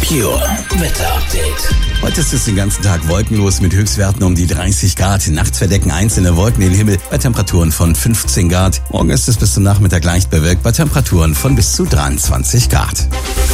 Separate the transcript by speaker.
Speaker 1: Pure Wetter Update.
Speaker 2: Heute ist es den ganzen Tag wolkenlos mit Höchstwerten um die 30 Grad. Nachts verdecken einzelne Wolken den Himmel bei Temperaturen von 15 Grad. Morgen ist es bis zum Nachmittag leicht bewölkt bei Temperaturen von bis zu 23 Grad.